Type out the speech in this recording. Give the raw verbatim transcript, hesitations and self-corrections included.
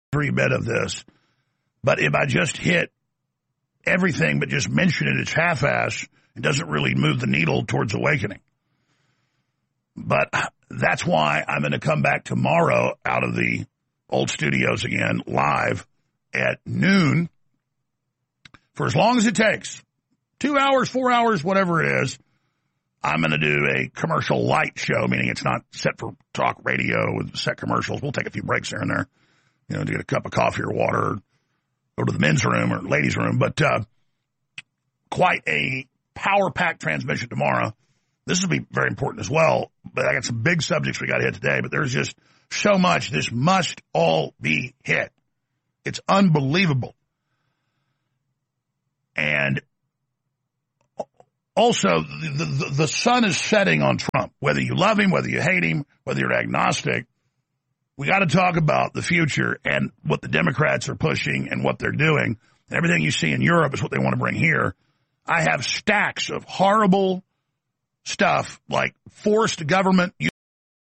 every bit of this. But if I just hit everything but just mention it, it's half-ass. It doesn't really move the needle towards awakening. But that's why I'm going to come back tomorrow out of the old studios again, live at noon for as long as it takes. Two hours, four hours, whatever it is. I'm going to do a commercial light show, meaning it's not set for talk radio with set commercials. We'll take a few breaks here and there, you know, to get a cup of coffee or water, or go to the men's room or ladies' room. But uh, quite a power-packed transmission tomorrow. This will be very important as well. But I got some big subjects we got to hit today. But there's just so much. This must all be hit. It's unbelievable. And also, the, the, the sun is setting on Trump. Whether you love him, whether you hate him, whether you're agnostic, we got to talk about the future and what the Democrats are pushing and what they're doing. And everything you see in Europe is what they want to bring here. I have stacks of horrible stuff like forced government